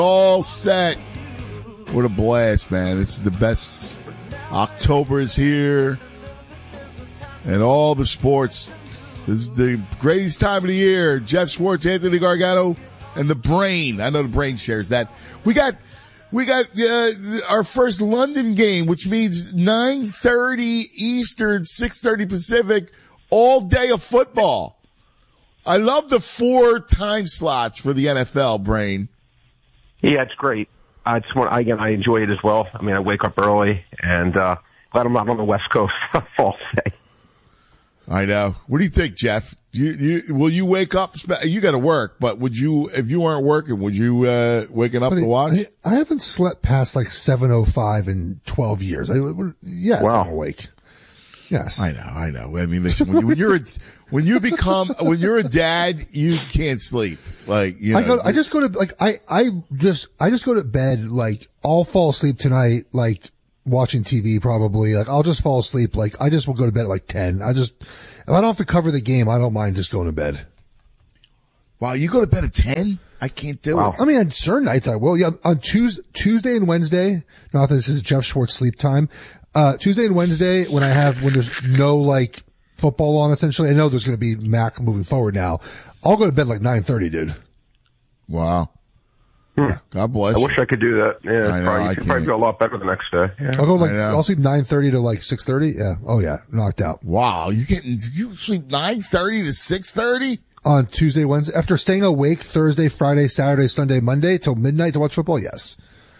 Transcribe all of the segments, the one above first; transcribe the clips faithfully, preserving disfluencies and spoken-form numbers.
All set. What a blast, man. This is the best. October is here. And all the sports. This is the greatest time of the year. Jeff Schwartz, Anthony Gargano, and the Brain. I know the Brain shares that. We got we got uh, our first London game, which means nine thirty Eastern, six thirty Pacific, all day of football. I love the four time slots for the N F L, Brain. Yeah, it's great. I just want, again, I enjoy it as well. I mean, I wake up early, and uh, glad I'm not on the West Coast on fall day. I know. What do you think, Jeff? You, you, will you wake up? You got to work, but would you, if you weren't working, would you uh, waking up but to watch? I, I haven't slept past like seven oh five in twelve years. I, yes, wow. I'm awake. Yes, I know. I know. I mean, listen, when, you, when you're a, when you become when you're a dad, you can't sleep. Like you know, I go. I just go to like I. I just. I just go to bed. Like I'll fall asleep tonight. Like watching T V probably. Like I'll just fall asleep. Like I just will go to bed at like ten. I just. If I don't have to cover the game, I don't mind just going to bed. Wow, you go to bed at ten? I can't do wow. it. I mean, on certain nights I will. Yeah, on Tuesday, Tuesday and Wednesday. Not that this is Jeff Schwartz sleep time. Uh, Tuesday and Wednesday, when I have, when there's no, like, football on, essentially, I know there's going to be Mac moving forward now. I'll go to bed like nine thirty, dude. Wow. Hmm. God bless I you. wish I could do that. Yeah, I know, probably, I you could probably can't. do a lot better the next day. Yeah. I'll go like, I know. I'll sleep nine thirty to like six thirty. Yeah. Oh yeah. Knocked out. Wow, you getting, you sleep nine thirty to six thirty? On Tuesday, Wednesday, after staying awake Thursday, Friday, Saturday, Sunday, Monday till midnight to watch football, yes.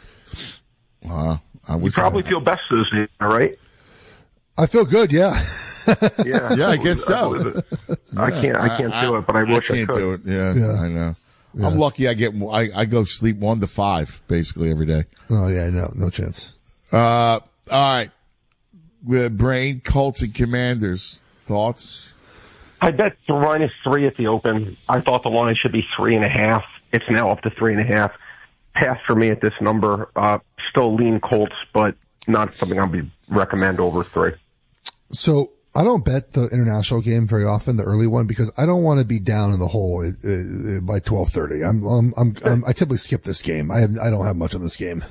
Wow. I You wish probably I, feel best those days, right? I feel good, yeah. Yeah, Yeah, I guess so. believe it. I can't. I can't do it, but I wish I, can't could. do it. Yeah, Yeah. I know. Yeah. I'm lucky. I get. I, I go sleep one to five basically every day. Oh yeah, no, no chance. Uh, all right. With Brain, Colts, and Commanders. Thoughts? I bet the line is three at the open. I thought the line should be three and a half. It's now up to three and a half. Pass for me at this number. Uh, still lean Colts, but not something I'll be recommend over three. So I don't bet the international game very often, the early one, because I don't want to be down in the hole uh, by twelve thirty. I'm, I'm, I'm, I'm, I typically skip this game. I have, I don't have much on this game.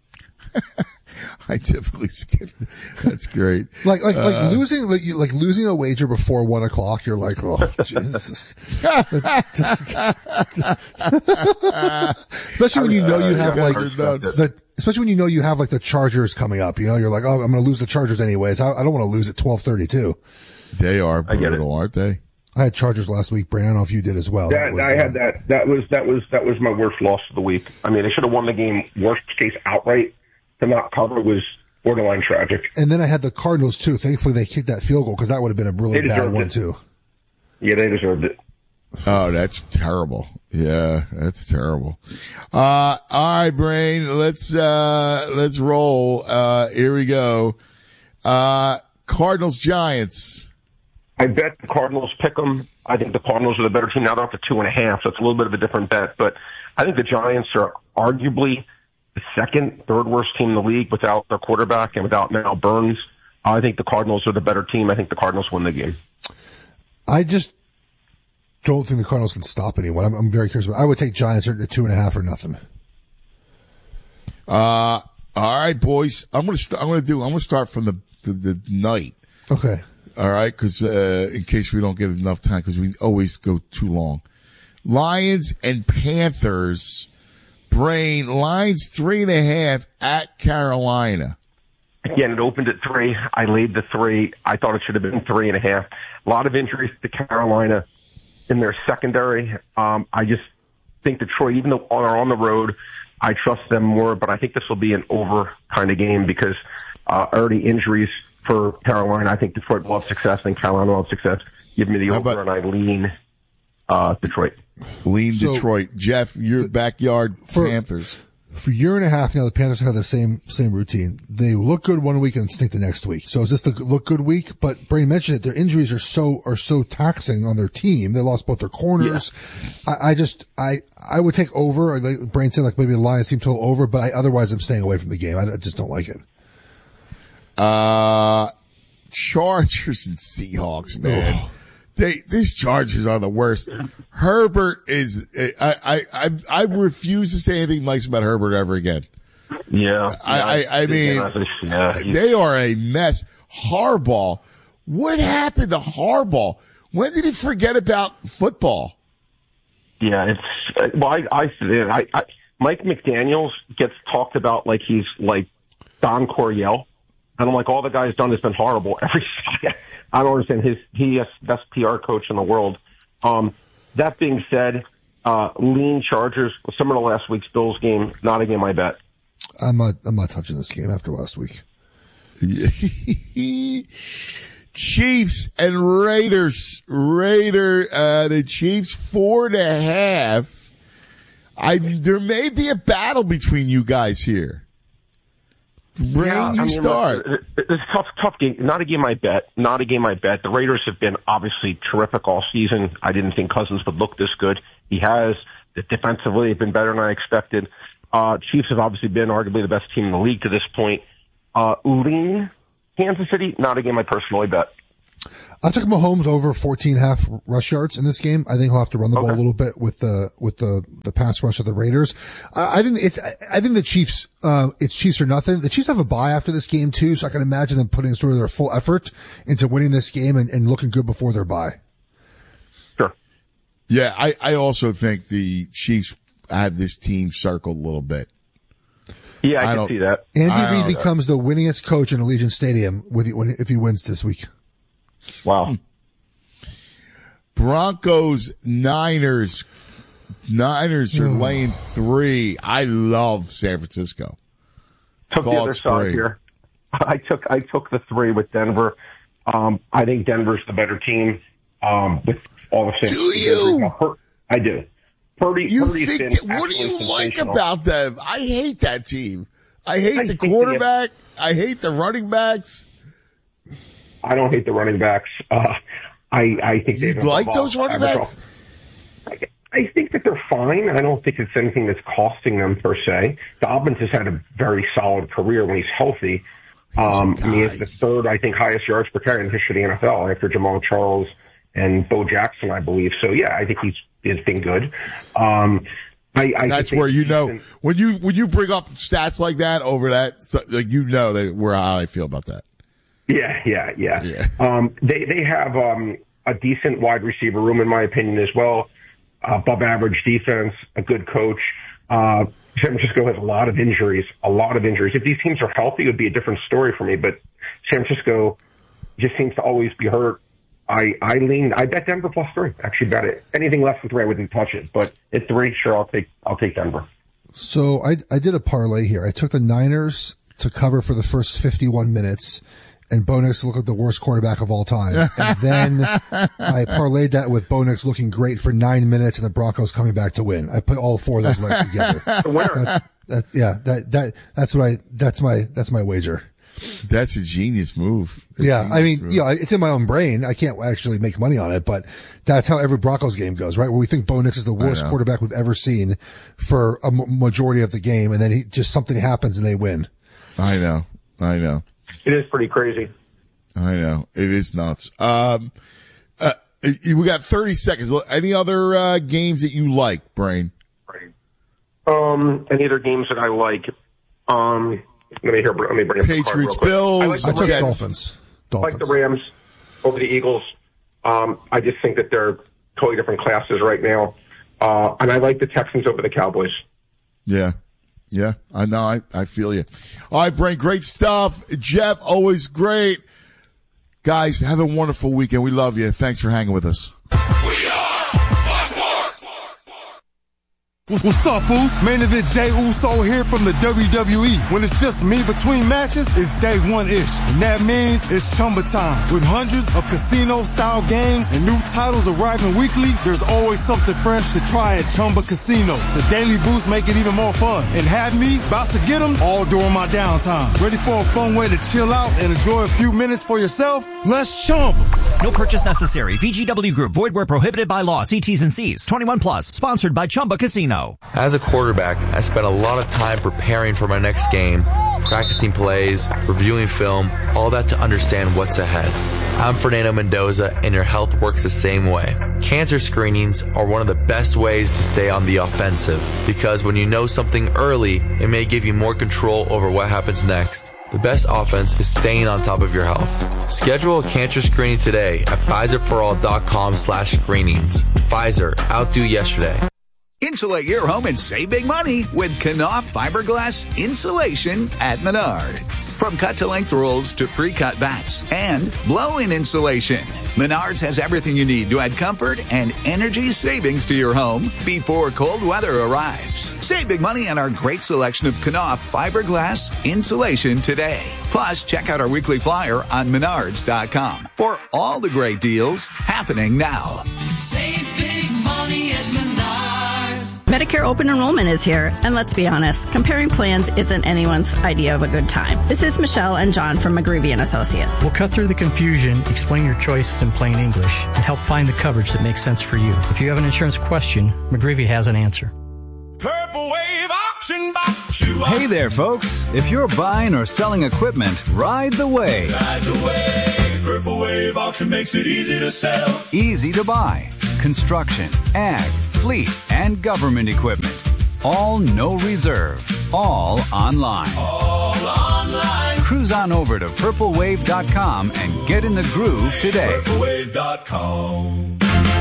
I typically skip. That's great. Like, like, Uh, like losing, like, you- like losing a wager before one o'clock. You're like, oh, Jesus. Especially when you know you have like the, especially when you know you have like the Chargers coming up. You know, you're like, oh, I'm going to lose the Chargers anyways. I, I don't want to lose at twelve thirty-two. They are I get it. brutal, aren't they? I had Chargers last week, Brandon. I don't know if you did as well. That, was, I had uh, that. That was that was that was my worst loss of the week. I mean, they should have won the game. Worst case outright. To not cover was borderline tragic. And then I had the Cardinals too. Thankfully, they kicked that field goal because that would have been a really They bad deserved one it. too. Yeah, they deserved it. Oh, that's terrible. Yeah, that's terrible. Uh, all right, Brain, let's, uh, let's roll. Uh, here we go. Uh, Cardinals Giants. I bet the Cardinals pick them. I think the Cardinals are the better team. Now they're up to two and a half, so it's a little bit of a different bet. But I think the Giants are arguably the second, third worst team in the league without their quarterback and without Mal Burns. I think the Cardinals are the better team. I think the Cardinals win the game. I just don't think the Cardinals can stop anyone. I'm, I'm very curious. I would take Giants at two and a half or nothing. Uh, all right, boys. I'm gonna. St- I'm gonna do. I'm gonna start from the the, the night. Okay. All right, because uh, in case we don't get enough time, because we always go too long. Lions and Panthers. Brain, Lions three and a half at Carolina. Again, it opened at three. I laid the three. I thought it should have been three and a half. A lot of injuries to Carolina in their secondary. Um, I just think Detroit, even though they're on the road, I trust them more. But I think this will be an over kind of game because uh, already injuries for Carolina. I think Detroit will have success and Carolina will have success. Give me the How over, about- and I lean uh, Detroit. Lean So- Detroit. Jeff, your backyard For- Panthers. For a year and a half now, the Panthers have the same same routine. They look good one week and stink the next week. So is this the look good week? But Brain mentioned it. Their injuries are so are so taxing on their team. They lost both their corners. I, I just I I would take over. Like Brain said, like maybe the Lions seem total over, but I, otherwise I'm staying away from the game. I, I just don't like it. Uh, Chargers and Seahawks, man. They, these Chargers are the worst. Herbert is, I, I, I, I refuse to say anything nice about Herbert ever again. Yeah. I, I, I mean, yeah, they are a mess. Harbaugh. What happened to Harbaugh? When did he forget about football? Yeah, it's, well, I, I, I, I Mike McDaniels gets talked about like he's like Don Coryell. And I'm like, all the guy's done has been horrible. Every, I don't understand his, he is best P R coach in the world. Um, that being said, uh, lean Chargers, similar to last week's Bills game, not a game I bet. I'm not, I'm not touching this game after last week. Chiefs and Raiders. Raider, uh, the Chiefs four and a half. I, there may be a battle between you guys here. Brain, yeah, you I mean, start. It's a tough, tough game. Not a game I bet. Not a game I bet. The Raiders have been obviously terrific all season. I didn't think Cousins would look this good. He has. Defensively, they've been better than I expected. Uh, Chiefs have obviously been arguably the best team in the league to this point. Uh, lean Kansas City, not a game I personally bet. I took Mahomes over fourteen and a half rush yards in this game. I think he'll have to run the Okay. ball a little bit with the, with the, the pass rush of the Raiders. I, I think it's, I think the Chiefs, uh, it's Chiefs or nothing. The Chiefs have a bye after this game too, so I can imagine them putting sort of their full effort into winning this game and, and looking good before their bye. Sure. Yeah, I, I also think the Chiefs have this team circled a little bit. Yeah, I, I can don't- see that. Andy I Reid don't- becomes the winningest coach in Allegiant Stadium with, when, if he wins this week. Wow. Broncos, Niners. Niners are laying three. I love San Francisco. Took the other Thoughts, side Brady? here. I took I took the three with Denver. Um, I think Denver's the better team. Um, with all the same. Do you? I do. Purdy. You Purdy's think been that, what do you absolutely like sensational. about them? I hate that team. I hate I the think they quarterback. I hate the running backs. I don't hate the running backs. Uh, I I think You they like those running backs? I, I think that they're fine. I don't think it's anything that's costing them per se. Dobbins has had a very solid career when he's healthy. Um, I mean, he's the third, I think, highest yards per carry in the history of the N F L after Jamal Charles and Bo Jackson, I believe. So yeah, I think he's he's been good. Um, I, I That's think where you know decent. when you when you bring up stats like that over that, so- like you know that where how I feel about that. Yeah, yeah, yeah. Yeah. Um, they they have um, a decent wide receiver room, in my opinion, as well. Above average defense, a good coach. Uh, San Francisco has a lot of injuries, a lot of injuries. If these teams are healthy, it would be a different story for me. But San Francisco just seems to always be hurt. I, I lean, I bet Denver plus three. Actually, bet it. Anything less than three, I wouldn't touch it. But at three, sure, I'll take, I'll take Denver. So I, I did a parlay here. I took the Niners to cover for the first fifty-one minutes and Bo Nix looked like the worst quarterback of all time. And then I parlayed that with Bo Nix looking great for nine minutes and the Broncos coming back to win. I put all four of those legs together. The winner. That's, that's, yeah, that, that, that's what I, that's my, that's my wager. That's a genius move. A Yeah, I genius mean, move. yeah, it's in my own brain. I can't actually make money on it, but that's how every Broncos game goes, right? Where we think Bo Nix is the worst know. quarterback we've ever seen for a m- majority of the game, and then he just something happens and they win. I know, I know, It is pretty crazy. I know. It is nuts. Um, uh, we got thirty seconds. Any other uh, games that you like, Brain? Um, any other games that I like? Um, let me hear. Let me bring up the card real Patriots, quick. Bills. I like I the took Yeah. Rams. Dolphins. I Dolphins. like the Rams over the Eagles. Um, I just think that they're totally different classes right now. Uh, and I like the Texans over the Cowboys. Yeah. Yeah. I know. I, I feel you. All right, Brain. Great stuff. Jeff, always great. Guys, have a wonderful weekend. We love you. Thanks for hanging with us. What's up, Boost? Main event Jay Uso here from the W W E. When it's just me between matches, it's day one-ish. And that means it's Chumba time. With hundreds of casino-style games and new titles arriving weekly, there's always something fresh to try at Chumba Casino. The Daily Boost make it even more fun. And have me about to get them all during my downtime. Ready for a fun way to chill out and enjoy a few minutes for yourself? Let's Chumba. No purchase necessary. V G W Group. Void where prohibited by law. See T's and C's. twenty-one plus. Sponsored by Chumba Casino. As a quarterback, I spent a lot of time preparing for my next game, practicing plays, reviewing film, all that to understand what's ahead. I'm Fernando Mendoza, and your health works the same way. Cancer screenings are one of the best ways to stay on the offensive, because when you know something early, it may give you more control over what happens next. The best offense is staying on top of your health. Schedule a cancer screening today at Pfizer for all dot com slash screenings. Pfizer, outdo yesterday. Insulate your home and save big money with Knauf fiberglass insulation at Menards. From cut-to-length rolls to pre-cut bats and blow-in insulation, Menards has everything you need to add comfort and energy savings to your home before cold weather arrives. Save big money on our great selection of Knauf fiberglass insulation today. Plus, check out our weekly flyer on Menards dot com for all the great deals happening now. Save big money at Menards. Medicare open enrollment is here, and let's be honest, comparing plans isn't anyone's idea of a good time. This is Michelle and John from McGreevy and Associates. We'll cut through the confusion, explain your choices in plain English, and help find the coverage that makes sense for you. If you have an insurance question, McGreevy has an answer. Purple Wave Auction Box. Hey there, folks. If you're buying or selling equipment, ride the wave. Ride the wave. Purple Wave Auction makes it easy to sell. Easy to buy. Construction, ag, fleet, and government equipment. All no reserve. All online. All online. Cruise on over to purple wave dot com and get in the groove today. purple wave dot com.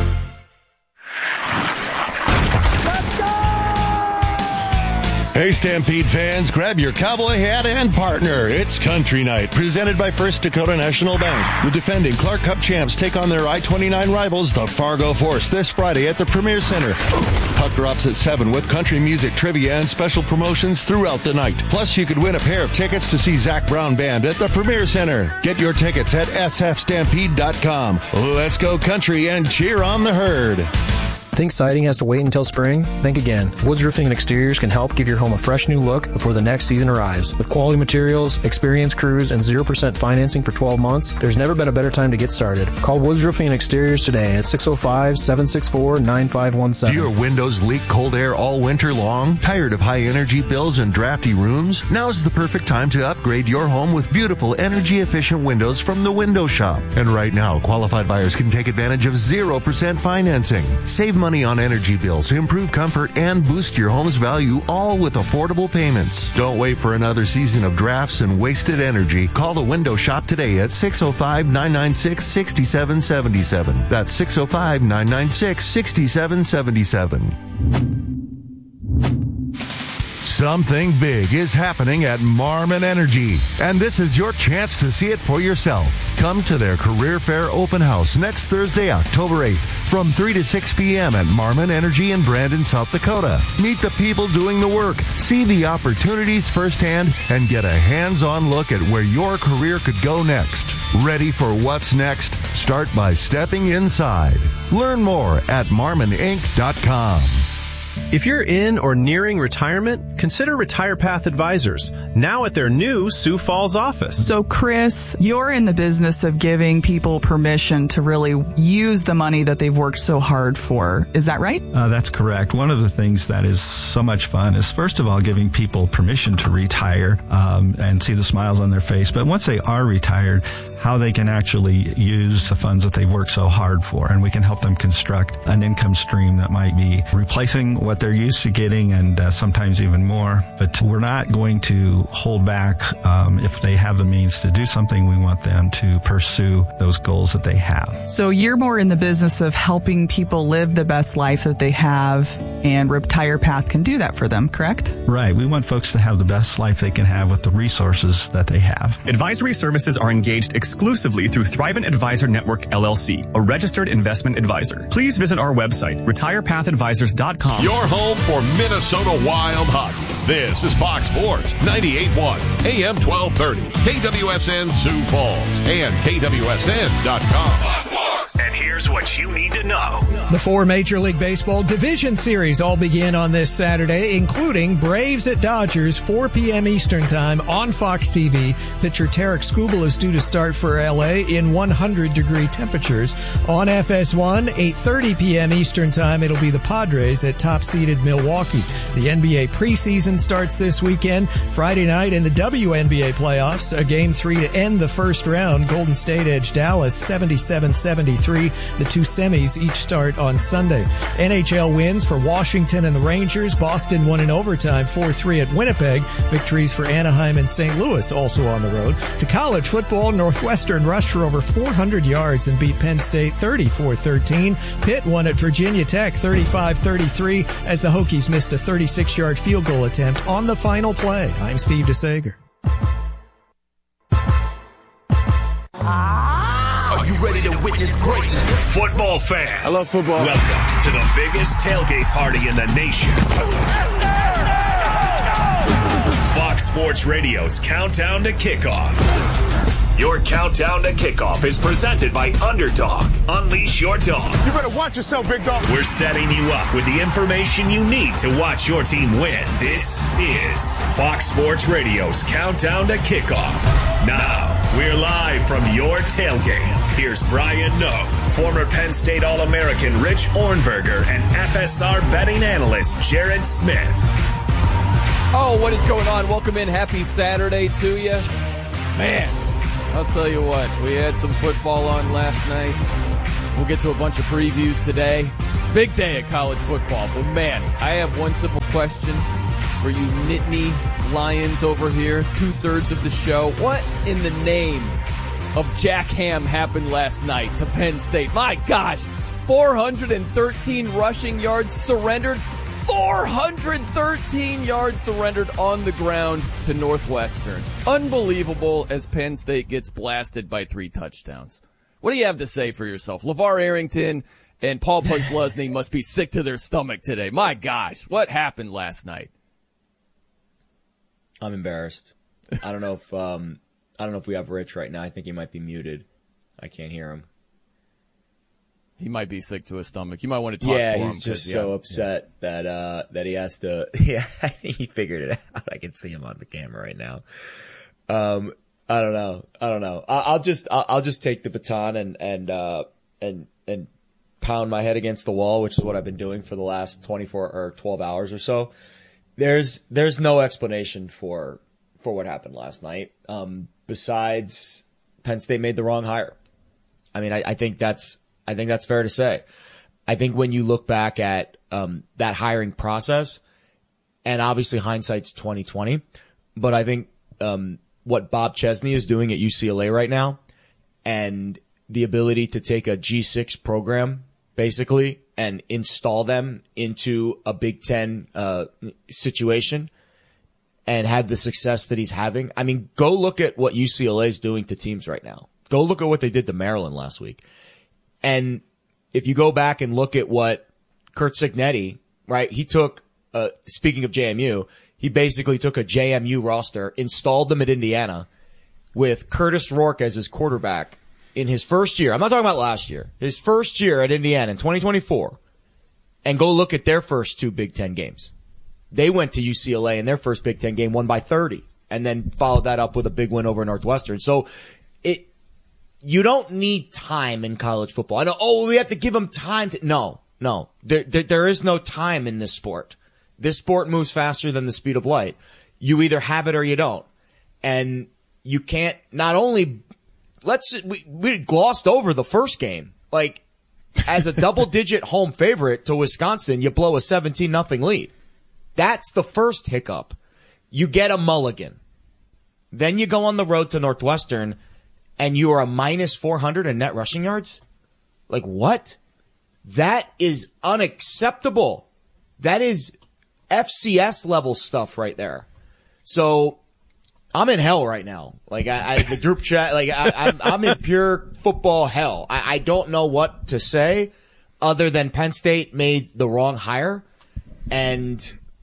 Hey, Stampede fans, grab your cowboy hat and partner. It's Country Night, presented by First Dakota National Bank. The defending Clark Cup champs take on their I twenty-nine rivals, the Fargo Force, this Friday at the Premier Center. Puck drops at seven with country music, trivia, and special promotions throughout the night. Plus, you could win a pair of tickets to see Zach Brown Band at the Premier Center. Get your tickets at s f stampede dot com. Let's go country and cheer on the herd. Think siding has to wait until spring? Think again. Woods Roofing and Exteriors can help give your home a fresh new look before the next season arrives. With quality materials, experienced crews, and zero percent financing for twelve months, there's never been a better time to get started. Call Woods Roofing and Exteriors today at six oh five, seven six four, nine five one seven. Do your windows leak cold air all winter long? Tired of high energy bills and drafty rooms? Now's the perfect time to upgrade your home with beautiful energy efficient windows from the Window Shop. And right now, qualified buyers can take advantage of zero percent financing. Save money Money on energy bills, improve comfort, and boost your home's value, all with affordable payments. Don't wait for another season of drafts and wasted energy. Call the Window Shop today at six oh five, nine nine six, six seven seven seven. That's six oh five, nine nine six, six seven seven seven. Something big is happening at Marmon Energy, and this is your chance to see it for yourself. Come to their Career Fair Open House next Thursday, October eighth, from three to six p.m. at Marmon Energy in Brandon, South Dakota. Meet the people doing the work, see the opportunities firsthand, and get a hands-on look at where your career could go next. Ready for what's next? Start by stepping inside. Learn more at marmon inc dot com. If you're in or nearing retirement, consider RetirePath Advisors, now at their new Sioux Falls office. So, Chris, you're in the business of giving people permission to really use the money that they've worked so hard for. Is that right? Uh, that's correct. One of the things that is so much fun is, first of all, giving people permission to retire um, and see the smiles on their face. But once they are retired, how they can actually use the funds that they've worked so hard for. And we can help them construct an income stream that might be replacing what they're used to getting and uh, sometimes even more. But we're not going to hold back. Um, if they have the means to do something, we want them to pursue those goals that they have. So you're more in the business of helping people live the best life that they have, and RetirePath can do that for them, correct? Right. We want folks to have the best life they can have with the resources that they have. Advisory services are engaged exclusively through Thrivent Advisor Network, L L C, a registered investment advisor. Please visit our website, retire path advisors dot com. Your home for Minnesota Wild hockey. This is Fox Sports ninety-eight point one, A M twelve thirty, K W S N Sioux Falls, and K W S N dot com. And here's what you need to know. The four Major League Baseball division series all begin on this Saturday, including Braves at Dodgers, four p.m. Eastern Time on Fox T V. Pitcher Tarek Skubal is due to start for L A in one hundred degree temperatures. On F S one, eight thirty p.m. Eastern Time, it'll be the Padres at top-seeded Milwaukee. The N B A preseason starts this weekend. Friday night in the W N B A playoffs, a game three to end the first round. Golden State edged Dallas seventy-seven seventy-three. The two semis each start on Sunday. N H L wins for Washington and the Rangers. Boston won in overtime four three at Winnipeg. Victories for Anaheim and Saint Louis also on the road. To college football, Northwestern rushed for over four hundred yards and beat Penn State thirty-four thirteen. Pitt won at Virginia Tech thirty-five thirty-three as the Hokies missed a thirty-six yard field goal attempt on the final play. I'm Steve DeSager. Are you ready to witness greatness? Football fans. I love football. Welcome to the biggest tailgate party in the nation. Fox Sports Radio's Countdown to Kickoff. Your Countdown to Kickoff is presented by Underdog. Unleash your dog. You better watch yourself, big dog. We're setting you up with the information you need to watch your team win. This is Fox Sports Radio's Countdown to Kickoff. Now, we're live from your tailgate. Here's Brian Noe, former Penn State All-American Rich Ornberger, and F S R betting analyst Jared Smith. Oh, what is going on? Welcome in. Happy Saturday to you. Man, I'll tell you what, we had some football on last night. We'll get to a bunch of previews today. Big day at college football. But man, I have one simple question for you Nittany Lions over here, two-thirds of the show. What in the name of Jack Ham happened last night to Penn State? My gosh, four hundred thirteen rushing yards surrendered. four hundred thirteen yards surrendered on the ground to Northwestern. Unbelievable as Penn State gets blasted by three touchdowns. What do you have to say for yourself? LeVar Arrington and Paul Posluszny must be sick to their stomach today. My gosh, what happened last night? I'm embarrassed. I don't know if um, I don't know if we have Rich right now. I think he might be muted. I can't hear him. He might be sick to his stomach. You might want to talk yeah, for him. He's just yeah, so upset yeah. that uh, that he has to. Yeah, he figured it out. I can see him on the camera right now. Um, I don't know. I don't know. I, I'll just I'll, I'll just take the baton and and uh, and and pound my head against the wall, which is what I've been doing for the last twenty-four or twelve hours or so. There's there's no explanation for for what happened last night. Um, besides, Penn State made the wrong hire. I mean, I, I think that's. I think that's fair to say. I think when you look back at um, that hiring process, and obviously hindsight's twenty twenty, but I think um, what Bob Chesney is doing at U C L A right now, and the ability to take a G six program basically and install them into a Big Ten uh, situation, and have the success that he's having. I mean, go look at what U C L A is doing to teams right now. Go look at what they did to Maryland last week. And if you go back and look at what Curt Cignetti, right, he took, uh, speaking of J M U, he basically took a J M U roster, installed them at Indiana with Curtis Rourke as his quarterback in his first year. I'm not talking about last year. His first year at Indiana in twenty twenty-four. And go look at their first two Big Ten games. They went to U C L A in their first Big Ten game, won by thirty, and then followed that up with a big win over Northwestern. So it, you don't need time in college football. I know, oh, we have to give them time to, no, no. There, there, there is no time in this sport. This sport moves faster than the speed of light. You either have it or you don't. And you can't, not only, let's, we, we glossed over the first game. Like, as a double digit home favorite to Wisconsin, you blow a seventeen nothing lead. That's the first hiccup. You get a mulligan. Then you go on the road to Northwestern, and you are a minus four hundred in net rushing yards? Like, what? That is unacceptable. That is F C S level stuff right there. So, I'm in hell right now. Like, I, I the group chat, like, I, I'm, I'm in pure football hell. I, I don't know what to say other than Penn State made the wrong hire, and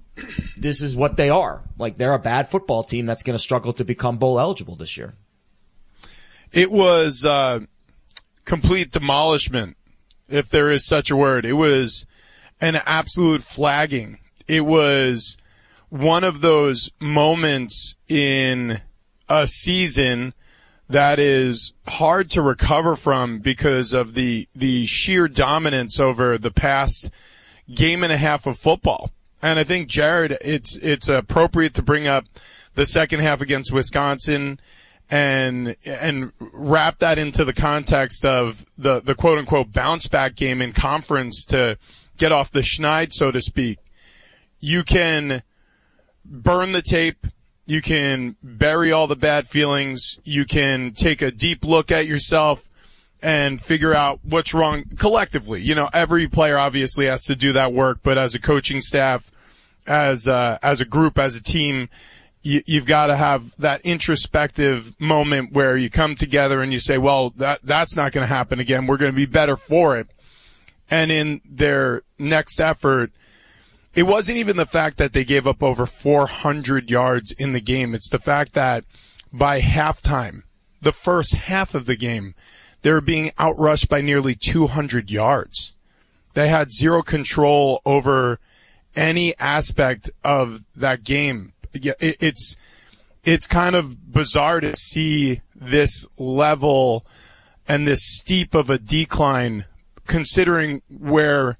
this is what they are. Like, they're a bad football team that's going to struggle to become bowl eligible this year. It was uh complete demolishment, if there is such a word. It was an absolute flagging. It was one of those moments in a season that is hard to recover from because of the the sheer dominance over the past game and a half of football. And I think, Jared, it's it's appropriate to bring up the second half against Wisconsin and and wrap that into the context of the, the quote-unquote bounce-back game in conference to get off the schneid, so to speak. You can burn the tape. You can bury all the bad feelings. You can take a deep look at yourself and figure out what's wrong collectively. You know, every player obviously has to do that work, but as a coaching staff, as a, as a group, as a team, you, you've got to have that introspective moment where you come together and you say, well, that that's not going to happen again. We're going to be better for it. And in their next effort, it wasn't even the fact that they gave up over four hundred yards in the game. It's the fact that by halftime, the first half of the game, they were being outrushed by nearly two hundred yards. They had zero control over any aspect of that game. It's, it's kind of bizarre to see this level and this steep of a decline, considering where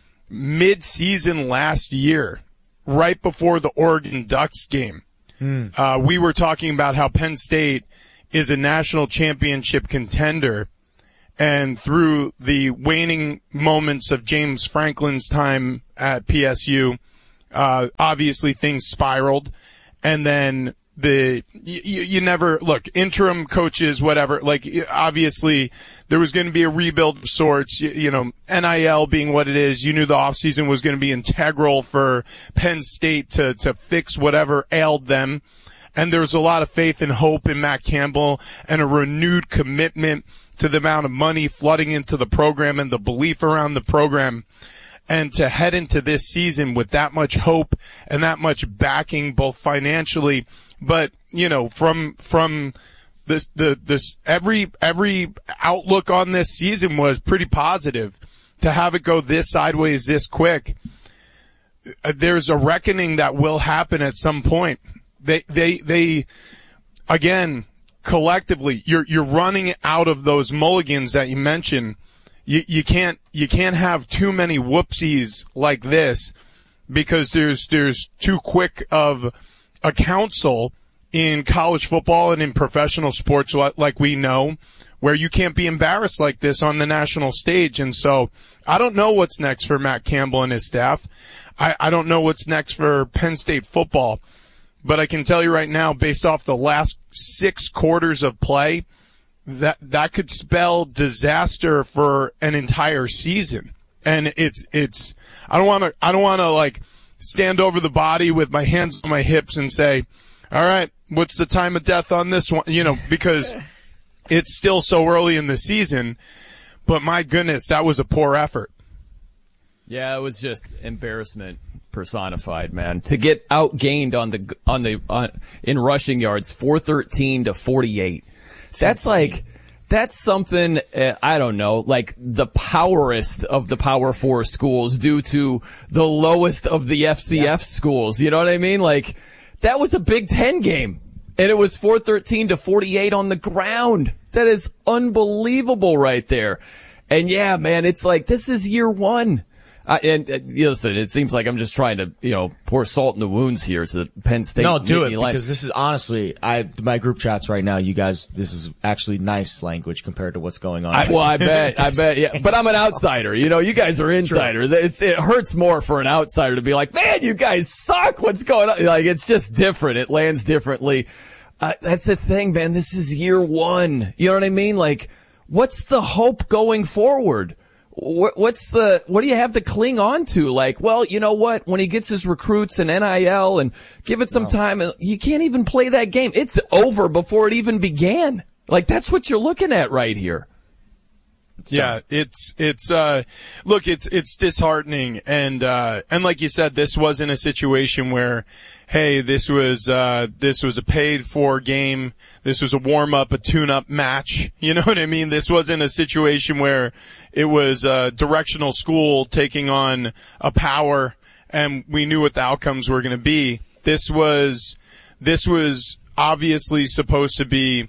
mid-season last year, right before the Oregon Ducks game, mm. uh, we were talking about how Penn State is a national championship contender. And through the waning moments of James Franklin's time at P S U, uh, obviously things spiraled. And then the, you, you never, look, interim coaches, whatever, like, obviously there was going to be a rebuild of sorts, you, you know, N I L being what it is. You knew the offseason was going to be integral for Penn State to, to fix whatever ailed them. And there was a lot of faith and hope in Matt Campbell and a renewed commitment to the amount of money flooding into the program and the belief around the program. And to head into this season with that much hope and that much backing, both financially, but, you know, from, from this, the, this, every, every outlook on this season was pretty positive. To have it go this sideways this quick, there's a reckoning that will happen at some point. They, they, they, again, collectively, you're, you're running out of those mulligans that you mentioned. You, you can't, you can't have too many whoopsies like this because there's, there's too quick of a council in college football and in professional sports like we know, where you can't be embarrassed like this on the national stage. And so I don't know what's next for Matt Campbell and his staff. I, I don't know what's next for Penn State football. But I can tell you right now, based off the last six quarters of play, that that could spell disaster for an entire season. And it's it's I don't want to I don't want to like stand over the body with my hands on my hips and say, all right, what's the time of death on this one? You know, because it's still so early in the season. But my goodness, that was a poor effort. Yeah, it was just embarrassment personified, man. To get outgained on the on the on, in rushing yards, four thirteen to forty-eight. That's like that's something uh, I don't know, like the powerest of the Power Four schools due to the lowest of the F C F yeah. schools. You know what I mean? Like that was a Big Ten game, and it was four thirteen to forty-eight on the ground. That is unbelievable, right there. And yeah, man, it's like this is year one. Uh, and uh, listen, it seems like I'm just trying to, you know, pour salt in the wounds here. So Penn State. No, do it because life. This is honestly, I my group chats right now. You guys, this is actually nice language compared to what's going on. I, well, I bet, I bet, yeah. But I'm an outsider. You know, you guys are insiders. It's, it hurts more for an outsider to be like, man, you guys suck. What's going on? Like, it's just different. It lands differently. Uh, that's the thing, man. This is year one. You know what I mean? Like, what's the hope going forward? What's the, what do you have to cling on to? Like, well, you know what? When he gets his recruits and N I L and give it some no. time, you can't even play that game. It's over before it even began. Like, that's what you're looking at right here. It's yeah, tough. it's it's uh look, it's it's disheartening, and uh and like you said, this wasn't a situation where, hey, this was uh this was a paid for game, this was a warm up, a tune up match. You know what I mean? This wasn't a situation where it was a directional school taking on a power and we knew what the outcomes were going to be. This was this was obviously supposed to be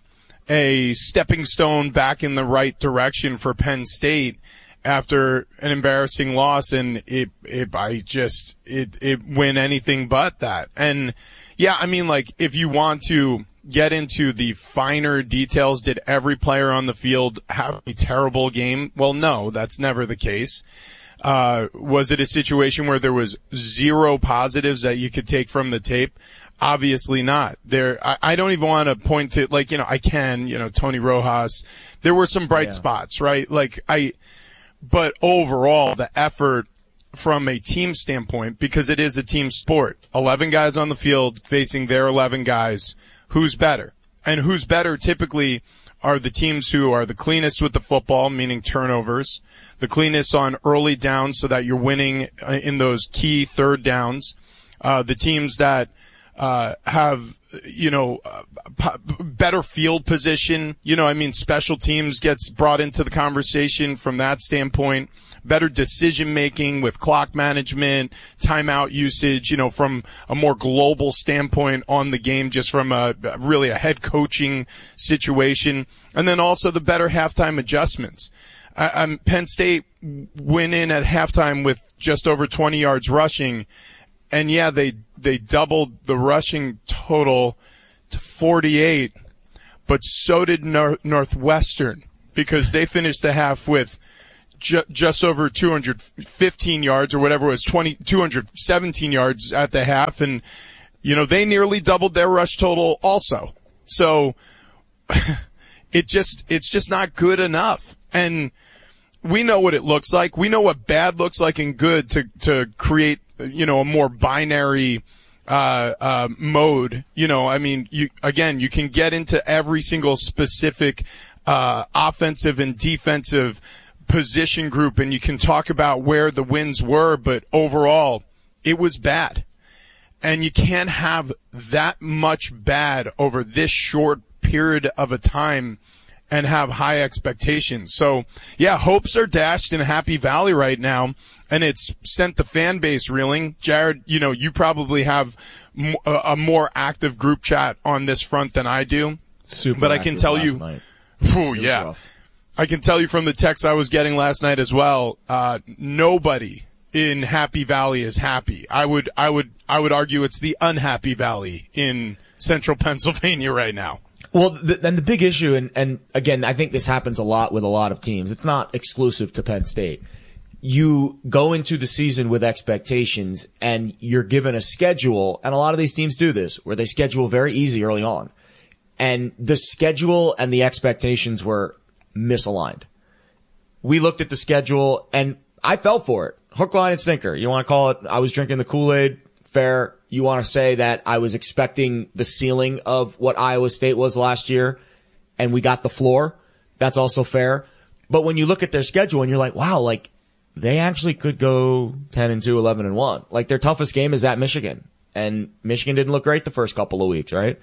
a stepping stone back in the right direction for Penn State after an embarrassing loss, and it, it, I just, it, it went anything but that. And yeah, I mean, like, if you want to get into the finer details, did every player on the field have a terrible game? Well, no, that's never the case. Uh, was it a situation where there was zero positives that you could take from the tape? Obviously not. There, I, I don't even want to point to, like, you know, I can, you know, Tony Rojas. There were some bright yeah. spots, right? Like, I, but overall, the effort from a team standpoint, because it is a team sport, eleven guys on the field facing their eleven guys, who's better? And who's better typically are the teams who are the cleanest with the football, meaning turnovers, the cleanest on early downs so that you're winning in those key third downs, uh, the teams that uh have, you know, uh, better field position. You know, I mean, special teams gets brought into the conversation from that standpoint, better decision making with clock management, timeout usage, you know, from a more global standpoint on the game, just from a really a head coaching situation. And then also the better halftime adjustments. I, I'm Penn State went in at halftime with just over twenty yards rushing. And yeah, they, they doubled the rushing total to forty-eight, but so did Nor- Northwestern, because they finished the half with ju- just over two hundred fifteen yards or whatever it was, twenty, two hundred seventeen yards at the half. And, you know, they nearly doubled their rush total also. So it just, it's just not good enough. And we know what it looks like. We know what bad looks like and good to, to create, you know, a more binary, uh, uh, mode. You know, I mean, you, again, you can get into every single specific, uh, offensive and defensive position group, and you can talk about where the wins were, but overall, it was bad. And you can't have that much bad over this short period of a time and have high expectations. So, yeah, hopes are dashed in Happy Valley right now, and it's sent the fan base reeling. Jared, you know, you probably have m- a more active group chat on this front than I do. Super but I can tell you, whew, yeah, rough. I can tell you from the text I was getting last night as well, uh, nobody in Happy Valley is happy. I would, I would, I would argue it's the unhappy valley in central Pennsylvania right now. Well, the, and the big issue, and, and again, I think this happens a lot with a lot of teams. It's not exclusive to Penn State. You go into the season with expectations, and you're given a schedule, and a lot of these teams do this, where they schedule very easy early on. And the schedule and the expectations were misaligned. We looked at the schedule, and I fell for it. Hook, line, and sinker. You want to call it, I was drinking the Kool-Aid, fair. You want to say that I was expecting the ceiling of what Iowa State was last year, and we got the floor. That's also fair. But when you look at their schedule and you're like, wow, like, they actually could go ten and two, eleven and one. Like, their toughest game is at Michigan. And Michigan didn't look great the first couple of weeks, right?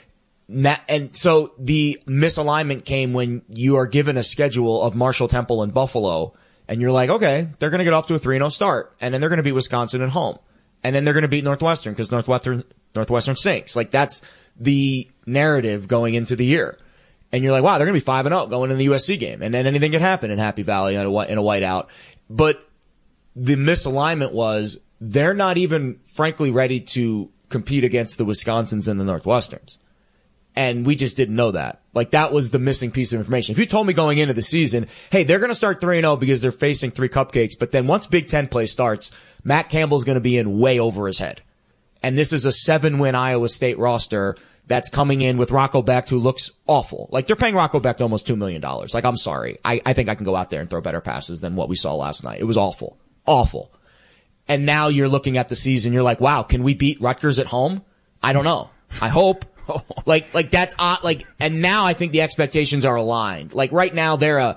And so the misalignment came when you are given a schedule of Marshall, Temple, and Buffalo, and you're like, okay, they're going to get off to a three and oh start, and then they're going to beat Wisconsin at home. And then they're going to beat Northwestern because Northwestern, Northwestern stinks. Like, that's the narrative going into the year. And you're like, wow, they're going to be five and oh going in the U S C game. And then anything can happen in Happy Valley in a, in a whiteout. But the misalignment was they're not even, frankly, ready to compete against the Wisconsins and the Northwesterns. And we just didn't know that. Like, that was the missing piece of information. If you told me going into the season, hey, they're going to start three and oh because they're facing three cupcakes, but then once Big Ten play starts, Matt Campbell's going to be in way over his head. And this is a seven-win Iowa State roster that's coming in with Rocco Becht, who looks awful. Like, they're paying Rocco Becht almost two million dollars. Like, I'm sorry. I, I think I can go out there and throw better passes than what we saw last night. It was awful. Awful. And now you're looking at the season, you're like, wow, can we beat Rutgers at home? I don't know. I hope. Like, like that's odd. Like, and now I think the expectations are aligned. Like, right now they're a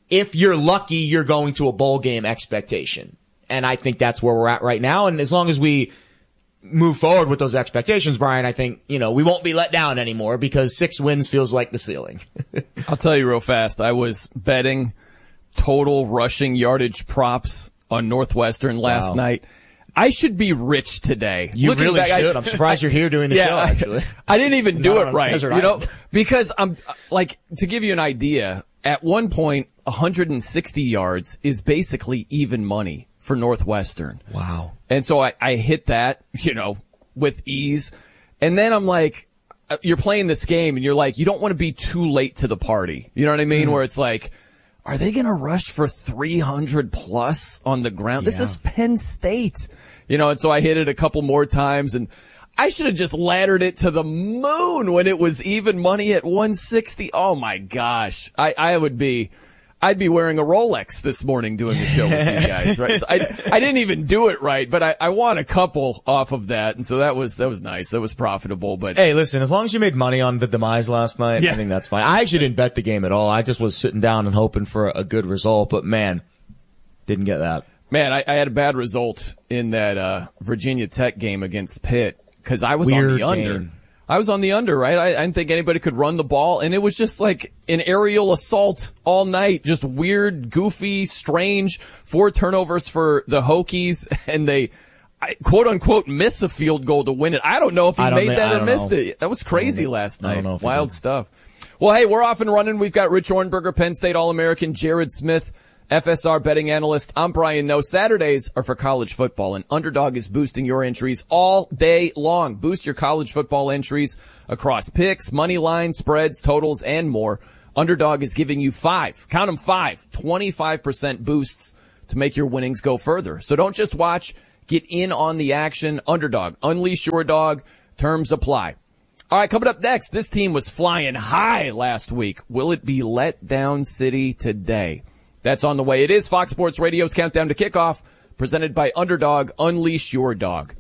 if you're lucky, you're going to a bowl game expectation. And I think that's where we're at right now. And as long as we move forward with those expectations, Brian, I think, you know, we won't be let down anymore because six wins feels like the ceiling. I'll tell you real fast. I was betting total rushing yardage props on Northwestern last Wow. night. I should be rich today. You Looking really back, should. I, I'm surprised you're here doing the yeah, show, actually. I, I didn't even do Not it on right, Desert you know, Island. because I'm like, to give you an idea, at one point, one hundred sixty yards is basically even money for Northwestern. Wow. And so I, I hit that, you know, with ease. And then I'm like, you're playing this game and you're like, you don't want to be too late to the party. You know what I mean? Mm. Where it's like, are they going to rush for three hundred plus on the ground? This Yeah. is Penn State. You know, and so I hit it a couple more times and I should have just laddered it to the moon when it was even money at one sixty. Oh my gosh. I, I would be, I'd be wearing a Rolex this morning doing the show with you guys, right? So I, I didn't even do it right, but I, I won a couple off of that. And so that was, that was nice. That was profitable, but Hey, listen, as long as you made money on the demise last night, Yeah. I think that's fine. I actually didn't bet the game at all. I just was sitting down and hoping for a good result, but man, didn't get that. man, I, I had a bad result in that, uh, Virginia Tech game against Pitt because I was on Weird the under. game. I was on the under, right? I, I didn't think anybody could run the ball, and it was just like an aerial assault all night. Just weird, goofy, strange. Four turnovers for the Hokies, and they, I, quote unquote, miss a field goal to win it. I don't know if he I don't made thi- that I or don't missed know. it. That was crazy I last I don't night. know if he Wild did. stuff. Well, hey, we're off and running. We've got Rich Ornberger, Penn State All-American, Jared Smith, F S R betting analyst. I'm Brian Noe. Saturdays are for college football, and Underdog is boosting your entries all day long. Boost your college football entries across picks, money lines, spreads, totals, and more. Underdog is giving you five, count them five, twenty-five percent boosts to make your winnings go further. So don't just watch, get in on the action. Underdog, unleash your dog. Terms apply. All right, coming up next, this team was flying high last week. Will it be let down city today? That's on the way. It is Fox Sports Radio's Countdown to Kickoff, presented by Underdog. Unleash your dog.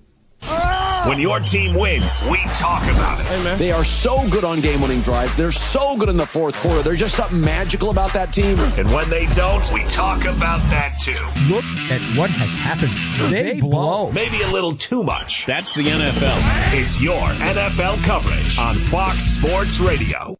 When your team wins, we talk about it. They are so good on game-winning drives. They're so good in the fourth quarter. There's just something magical about that team. And when they don't, we talk about that too. Look at what has happened. They, they blow. Maybe a little too much. That's the N F L. It's your N F L coverage on Fox Sports Radio.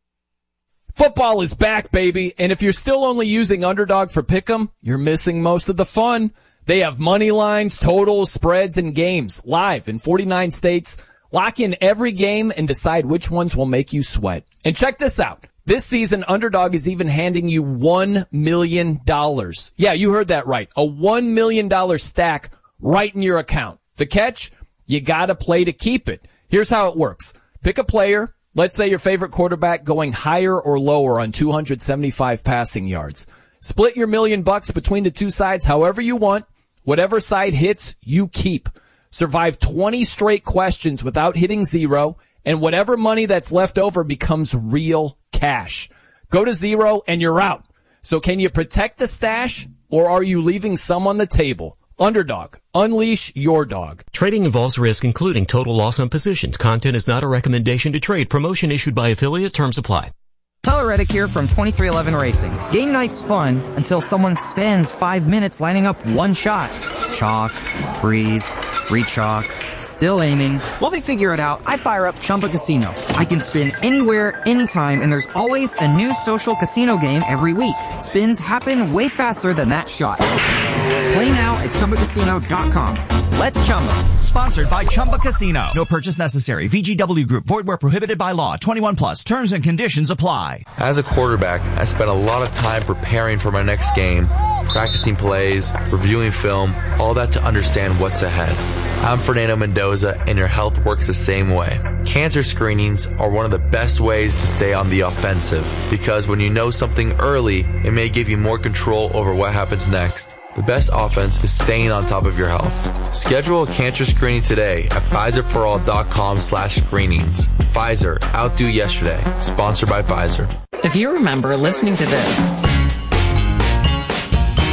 Football is back, baby. And if you're still only using Underdog for Pick'em, you're missing most of the fun. They have money lines, totals, spreads, and games live in forty-nine states. Lock in every game and decide which ones will make you sweat. And check this out. This season, Underdog is even handing you one million dollars. Yeah, you heard that right. A one million dollars stack right in your account. The catch? You gotta play to keep it. Here's how it works. Pick a player. Let's say your favorite quarterback going higher or lower on two hundred seventy-five passing yards. Split your million bucks between the two sides however you want. Whatever side hits, you keep. Survive twenty straight questions without hitting zero, and whatever money that's left over becomes real cash. Go to zero and you're out. So can you protect the stash, or are you leaving some on the table? Underdog. Unleash your dog. Trading involves risk, including total loss on positions. Content is not a recommendation to trade. Promotion issued by affiliate. Terms apply. Tyler Reddick here from twenty-three eleven Racing. Game night's fun until someone spends five minutes lining up one shot. Chalk, breathe, re-chalk, still aiming. While they figure it out, I fire up Chumba Casino. I can spin anywhere, anytime, and there's always a new social casino game every week. Spins happen way faster than that shot. Play now at Chumba Casino dot com. Let's Chumba. Sponsored by Chumba Casino. No purchase necessary. V G W Group. Void where prohibited by law. twenty-one plus. Terms and conditions apply. As a quarterback, I spent a lot of time preparing for my next game, practicing plays, reviewing film, all that to understand what's ahead. I'm Fernando Mendoza, and your health works the same way. Cancer screenings are one of the best ways to stay on the offensive, because when you know something early, it may give you more control over what happens next. The best offense is staying on top of your health. Schedule a cancer screening today at Pfizer for all dot com slash screenings. Pfizer, outdo yesterday. Sponsored by Pfizer. If you remember listening to this,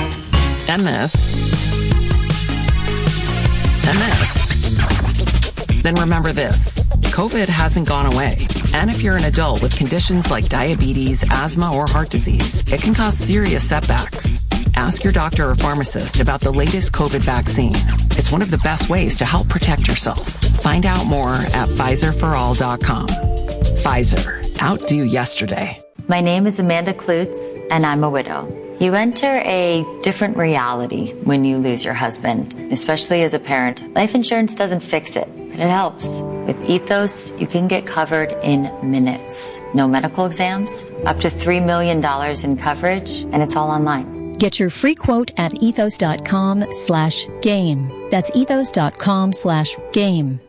and this, and this, Then remember this. COVID hasn't gone away. And if you're an adult with conditions like diabetes, asthma, or heart disease, it can cause serious setbacks. Ask your doctor or pharmacist about the latest COVID vaccine. It's one of the best ways to help protect yourself. Find out more at Pfizer for all dot com. Pfizer. Outdo yesterday. My name is Amanda Klutz, and I'm a widow. You enter a different reality when you lose your husband, especially as a parent. Life insurance doesn't fix it, but it helps. With Ethos, you can get covered in minutes. No medical exams, up to three million dollars in coverage, and it's all online. Get your free quote at ethos.com slash game. That's ethos.com slash game.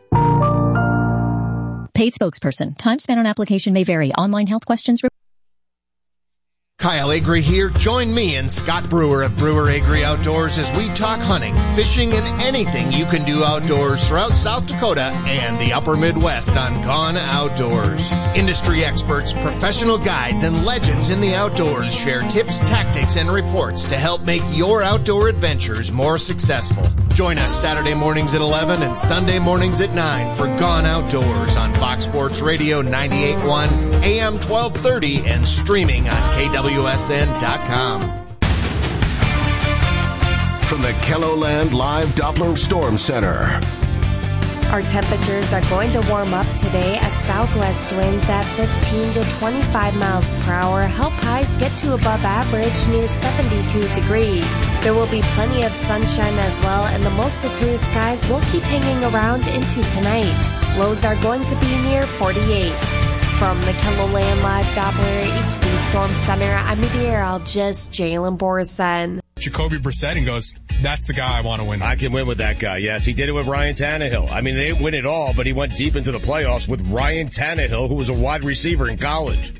Paid spokesperson. Time spent on application may vary. Online health questions. Kyle Agri here. Join me and Scott Brewer of Brewer Agri Outdoors as we talk hunting, fishing, and anything you can do outdoors throughout South Dakota and the upper Midwest on Gone Outdoors. Industry experts, professional guides, and legends in the outdoors share tips, tactics, and reports to help make your outdoor adventures more successful. Join us Saturday mornings at eleven and Sunday mornings at nine for Gone Outdoors on Fox Sports Radio ninety-eight point one, A M twelve thirty, and streaming on K W S N dot com. From the KELOLAND Live Doppler Storm Center. Our temperatures are going to warm up today as southwest winds at fifteen to twenty-five miles per hour help highs get to above average near seventy-two degrees. There will be plenty of sunshine as well, and the mostly clear skies will keep hanging around into tonight. Lows are going to be near forty-eight. From the KELOLAND Live Doppler H D Storm Center, I'm meteorologist Jalen Borson. Jacoby Brissett and goes, that's the guy I want to win. I can win with that guy, yes. He did it with Ryan Tannehill. I mean, they didn't win it all, but he went deep into the playoffs with Ryan Tannehill, who was a wide receiver in college.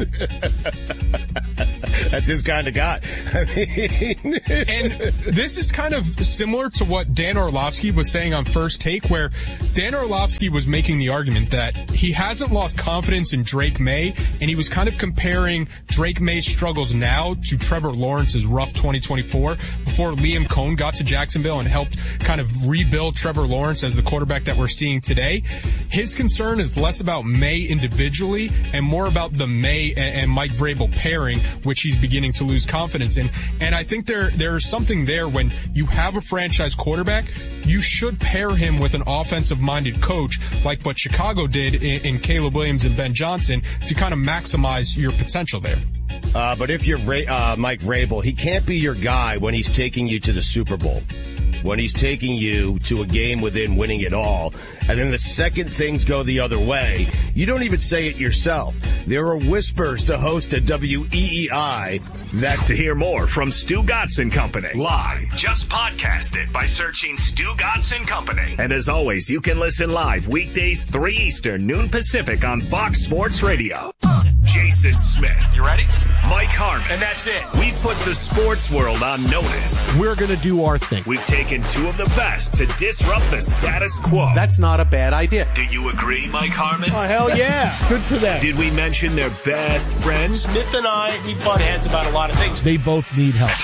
That's his kind of guy. I mean, and this is kind of similar to what Dan Orlovsky was saying on First Take, where Dan Orlovsky was making the argument that he hasn't lost confidence in Drake May, and he was kind of comparing Drake May's struggles now to Trevor Lawrence's rough twenty twenty-four before Liam Cohn got to Jacksonville and helped kind of rebuild Trevor Lawrence as the quarterback that we're seeing today. His concern is less about May individually and more about the May and Mike Vrabel pairing, which he's beginning to lose confidence in. And I think there there's something there when you have a franchise quarterback, you should pair him with an offensive-minded coach like what Chicago did in, in Caleb Williams and Ben Johnson to kind of maximize your potential there. Uh, but if you're uh, Mike Vrabel, he can't be your guy when he's taking you to the Super Bowl, when he's taking you to a game within winning it all. And then the second things go the other way, you don't even say it yourself. There are whispers to host a W E E I. That to hear more from Stu Godson Company live. Just podcast it by searching Stu Godson Company. And as always, you can listen live weekdays three Eastern, noon Pacific on Fox Sports Radio. Jason Smith. You ready? Mike Harmon. And that's it. We've put the sports world on notice. We're going to do our thing. We've taken two of the best to disrupt the status quo. That's not a bad idea. Do you agree, Mike Harmon? Oh, hell yeah. Good for them. Did we mention their best friends? Smith and I, we butt heads about a lot of things. They both need help.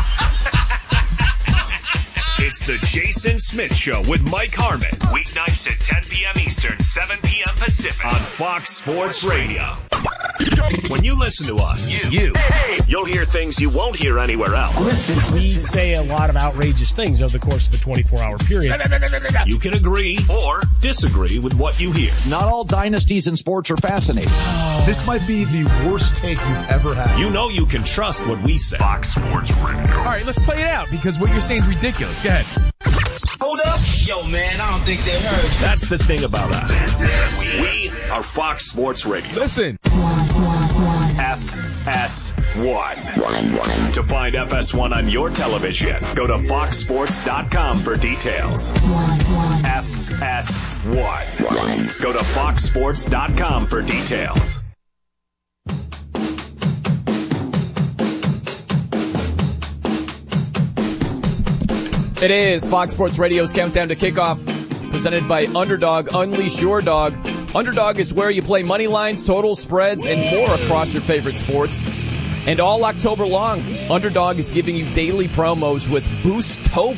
It's the Jason Smith Show with Mike Harmon. Weeknights at ten p.m. Eastern, seven p.m. Pacific on Fox Sports Radio. When you listen to us, you, you you'll hear things you won't hear anywhere else. Listen, we say a lot of outrageous things over the course of a twenty-four hour period. You can agree or disagree with what you hear. Not all dynasties in sports are fascinating. This might be the worst take you've ever had. You know you can trust what we say. Fox Sports Radio. All right, let's play it out because what you're saying is ridiculous. Go ahead. Hold up. Yo, man, I don't think they heard. That's the thing about us. We are Fox Sports Radio. Listen. F S one. To find F S one on your television, go to fox sports dot com for details. F S one. Go to fox sports dot com for details. It is Fox Sports Radio's Countdown to Kickoff, presented by Underdog. Unleash your dog. Underdog is where you play money lines, total spreads, and more across your favorite sports. And all October long, Underdog is giving you daily promos with Boostober.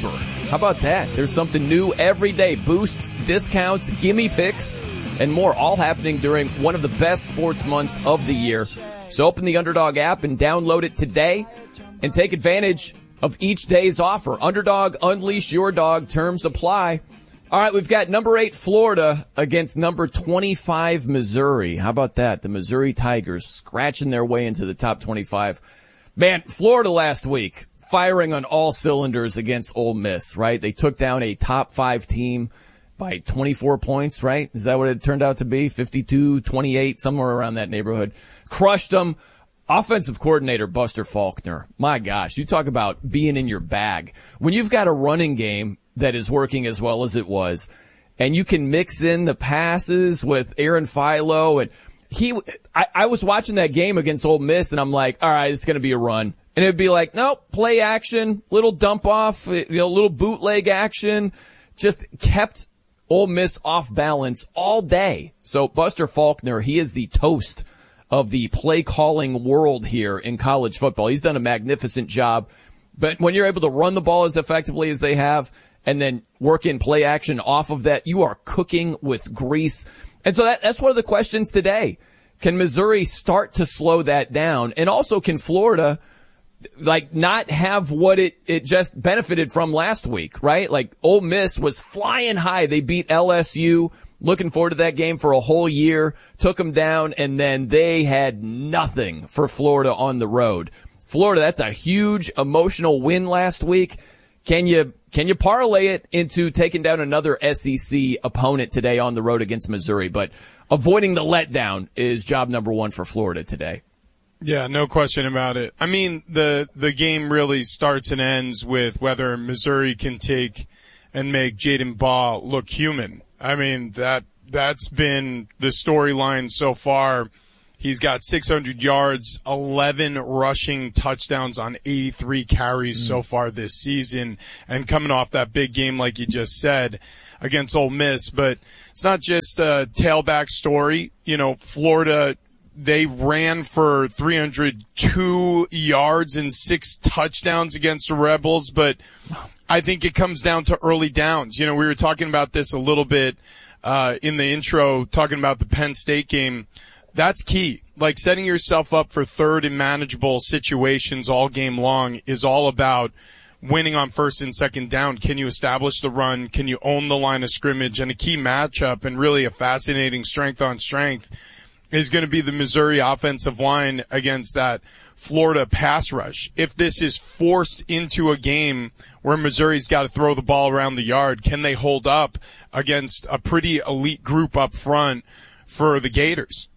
How about that? There's something new every day. Boosts, discounts, gimme picks, and more, all happening during one of the best sports months of the year. So open the Underdog app and download it today and take advantage of each day's offer. Underdog, unleash your dog. Terms apply. All right, we've got number eight Florida against number twenty-five Missouri. How about that? The Missouri Tigers scratching their way into the top twenty-five. Man, Florida last week firing on all cylinders against Ole Miss, right? They took down a top five team by twenty-four points, right? Is that what it turned out to be? fifty-two, twenty-eight, somewhere around that neighborhood. Crushed them. Offensive coordinator Buster Faulkner. My gosh, you talk about being in your bag. When you've got a running game that is working as well as it was, and you can mix in the passes with Aaron Philo, and he, I, I was watching that game against Ole Miss, and I'm like, all right, it's going to be a run. And it'd be like, nope, play action, little dump off, you know, little bootleg action, just kept Ole Miss off balance all day. So Buster Faulkner, he is the toast of the play calling world here in college football. He's done a magnificent job. But when you're able to run the ball as effectively as they have and then work in play action off of that, you are cooking with grease. And so that, that's one of the questions today. Can Missouri start to slow that down? And also, can Florida, like, not have what it, it just benefited from last week, right? Like, Ole Miss was flying high. They beat L S U. Looking forward to that game for a whole year. Took them down, and then they had nothing for Florida on the road. Florida, that's a huge emotional win last week. Can you, can you parlay it into taking down another S E C opponent today on the road against Missouri? But avoiding the letdown is job number one for Florida today. Yeah, no question about it. I mean, the the game really starts and ends with whether Missouri can take and make Jaden Baugh look human. I mean, that that's been the storyline so far. He's got six hundred yards, eleven rushing touchdowns on eighty-three carries mm. so far this season, and coming off that big game, like you just said, against Ole Miss. But it's not just a tailback story. You know, Florida, they ran for three hundred two yards and six touchdowns against the Rebels, but I think it comes down to early downs. You know, we were talking about this a little bit uh in the intro, talking about the Penn State game. That's key. Like, setting yourself up for third and manageable situations all game long is all about winning on first and second down. Can you establish the run? Can you own the line of scrimmage? And a key matchup, and really a fascinating strength on strength, is going to be the Missouri offensive line against that Florida pass rush. If this is forced into a game where Missouri's got to throw the ball around the yard, can they hold up against a pretty elite group up front for the Gators?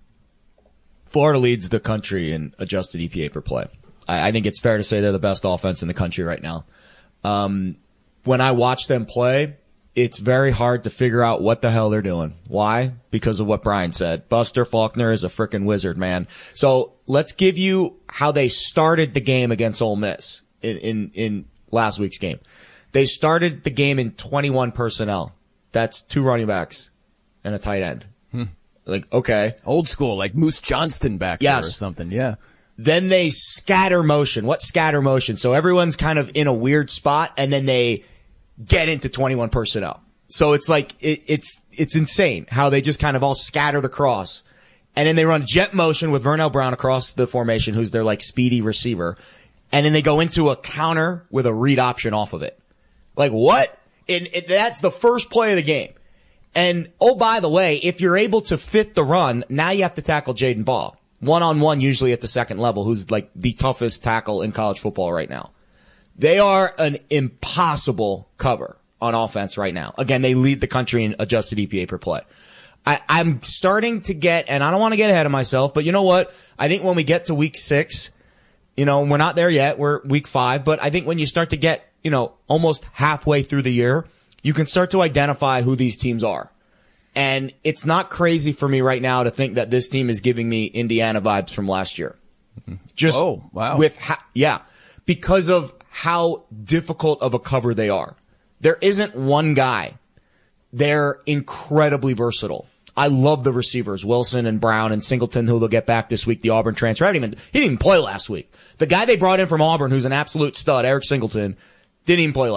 Florida leads the country in adjusted E P A per play. I, I think it's fair to say they're the best offense in the country right now. Um, when I watch them play, it's very hard to figure out what the hell they're doing. Why? Because of what Brian said. Buster Faulkner is a freaking wizard, man. So let's give you how they started the game against Ole Miss in, in, in last week's game. They started the game in twenty-one personnel. That's two running backs and a tight end. Hmm. Like, okay. Old school, like Moose Johnston back yes. there or something, yeah. Then they scatter motion. What scatter motion? So everyone's kind of in a weird spot, and then they get into twenty-one personnel. So it's like, it, it's, it's insane how they just kind of all scattered across. And then they run jet motion with Vernell Brown across the formation, who's their like speedy receiver. And then they go into a counter with a read option off of it. Like, what? And it, that's the first play of the game. And, oh, by the way, if you're able to fit the run, now you have to tackle Jaden Baugh. One-on-one usually at the second level, who's like the toughest tackle in college football right now. They are an impossible cover on offense right now. Again, they lead the country in adjusted E P A per play. I, I'm starting to get, and I don't want to get ahead of myself, but you know what? I think when we get to week six, you know, we're not there yet. We're week five, but I think when you start to get, you know, almost halfway through the year, you can start to identify who these teams are. And it's not crazy for me right now to think that this team is giving me Indiana vibes from last year. Just oh, wow. with, ha- yeah, because of how difficult of a cover they are. There isn't one guy. They're incredibly versatile. I love the receivers, Wilson and Brown and Singleton, who they'll get back this week, the Auburn transfer. I didn't even, he didn't even play last week. The guy they brought in from Auburn, who's an absolute stud, Eric Singleton, didn't even play last week.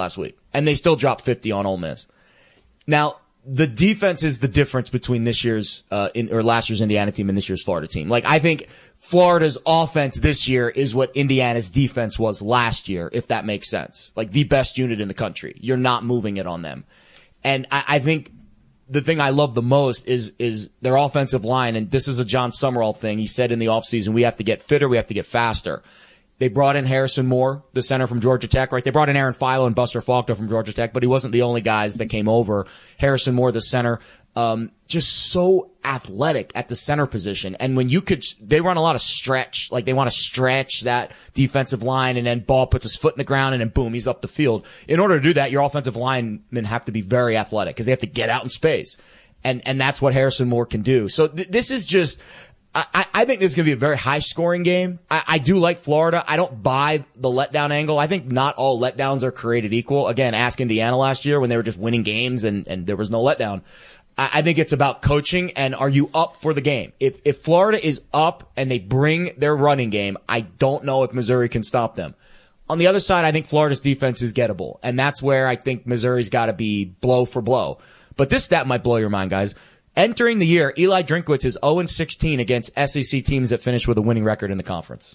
and they still dropped fifty on Ole Miss. Now, the defense is the difference between this year's, uh, in, or last year's Indiana team and this year's Florida team. Like, I think Florida's offense this year is what Indiana's defense was last year, if that makes sense. Like, the best unit in the country. You're not moving it on them. And I, I think the thing I love the most is, is their offensive line. And this is a John Summerall thing. He said in the offseason, we have to get fitter. We have to get faster. They brought in Harrison Moore, the center from Georgia Tech, right? They brought in Aaron Philo and Buster Faulkner from Georgia Tech, but he wasn't the only guys that came over. Harrison Moore, the center, um, just so athletic at the center position. And when you could, they run a lot of stretch, like they want to stretch that defensive line, and then Ball puts his foot in the ground and then boom, he's up the field. In order to do that, your offensive linemen have to be very athletic because they have to get out in space. And, and that's what Harrison Moore can do. So th- this is just, I, I think this is going to be a very high-scoring game. I, I do like Florida. I don't buy the letdown angle. I think not all letdowns are created equal. Again, ask Indiana last year when they were just winning games and, and there was no letdown. I, I think it's about coaching and are you up for the game? If, if Florida is up and they bring their running game, I don't know if Missouri can stop them. On the other side, I think Florida's defense is gettable, and that's where I think Missouri's got to be blow for blow. But this stat might blow your mind, guys. Entering the year, Eli Drinkwitz is oh and sixteen against S E C teams that finish with a winning record in the conference.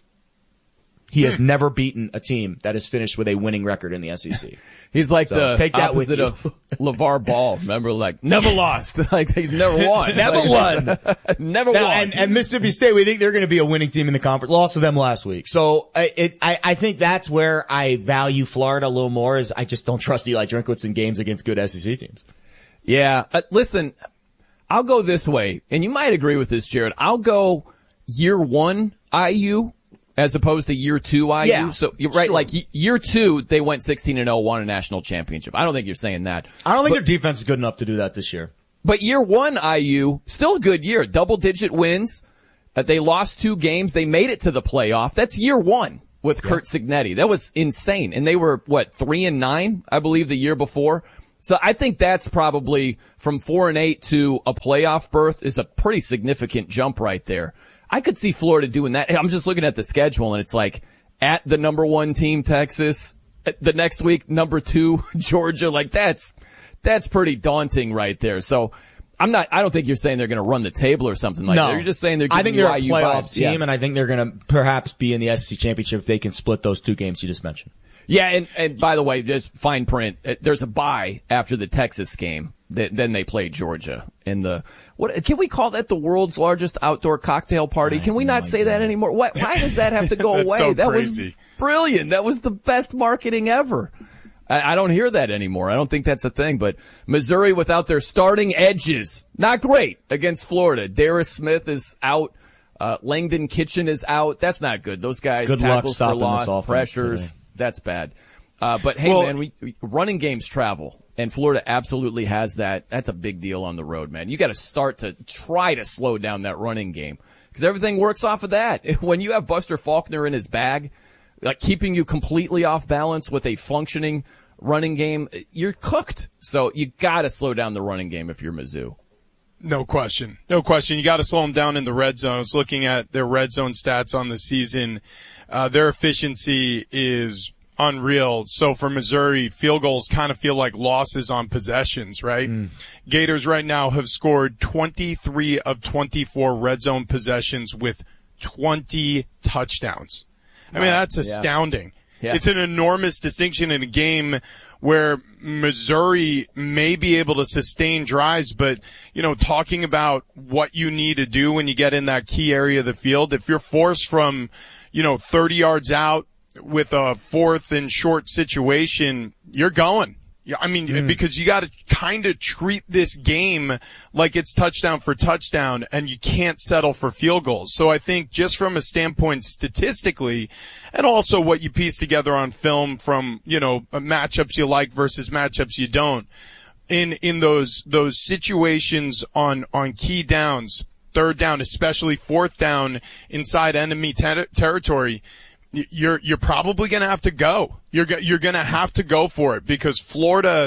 He has Hmm. never beaten a team that has finished with a winning record in the S E C. He's like So, the take that with opposite you. of LeVar Ball. Remember, like, never lost. Like, he's never won. Never Like, won. never Now, won. And, and Mississippi State, we think they're going to be a winning team in the conference. Lost to them last week. So I, it, I, I think that's where I value Florida a little more, is I just don't trust Eli Drinkwitz in games against good S E C teams. Yeah. Uh, listen, I'll go this way, and you might agree with this, Jared. I'll go year one I U as opposed to year two I U. Yeah, so you're right. sure. Like y- year two, they went sixteen and oh, won a national championship. I don't think you're saying that. I don't think But- their defense is good enough to do that this year. But year one I U, still a good year. Double digit wins. Uh, they lost two games. They made it to the playoff. That's year one with Kurt Signetti. That was insane. And they were, what, three and nine, I believe, the year before. So I think that's probably from four and eight to a playoff berth is a pretty significant jump right there. I could see Florida doing that. I'm just looking at the schedule and it's like at the number one team, Texas, the next week, number two, Georgia. Like that's, that's pretty daunting right there. So I'm not, I don't think you're saying they're going to run the table or something like no. that. You're just saying they're giving I think you they're a I U playoff vibes. team, Yeah. and I think they're going to perhaps be in the S E C championship if they can split those two games you just mentioned. Yeah, and, and by the way, just fine print. uh, There's a bye after the Texas game. Th- then they play Georgia in the what? Can we call that the world's largest outdoor cocktail party? Can we not say that anymore? Why, why does that have to go That's away? so that crazy. was brilliant. That was the best marketing ever. I, I don't hear that anymore. I don't think that's a thing. But Missouri without their starting edges, not great against Florida. Darius Smith is out. Uh, Langdon Kitchen is out. That's not good. Those guys Good luck tackles for stopping this loss, offense pressures. today. That's bad. Uh, but hey, Well- man, we, we running games travel, and Florida absolutely has that. That's a big deal on the road, man. You got to start to try to slow down that running game because everything works off of that. When you have Buster Faulkner in his bag, like keeping you completely off balance with a functioning running game, you're cooked. So you got to slow down the running game if you're Mizzou. No question. No question. You got to slow them down in the red zone. I was looking at their red zone stats on the season. Uh, their efficiency is unreal. So for Missouri, field goals kind of feel like losses on possessions, right? Mm. Gators right now have scored twenty-three of twenty-four red zone possessions with twenty touchdowns. I mean, that's astounding. Yeah. Yeah. It's an enormous distinction in a game where Missouri may be able to sustain drives, but, you know, talking about what you need to do when you get in that key area of the field, if you're forced from, you know, thirty yards out with a fourth and short situation, you're going. Yeah, I mean, mm. because you got to kind of treat this game like it's touchdown for touchdown, and you can't settle for field goals. So I think just from a standpoint statistically, and also what you piece together on film from, you know, matchups you like versus matchups you don't, in, in those, those situations on, on key downs, third down, especially fourth down inside enemy ter- territory, you're, you're probably going to have to go. You're, you're going to have to go for it because Florida,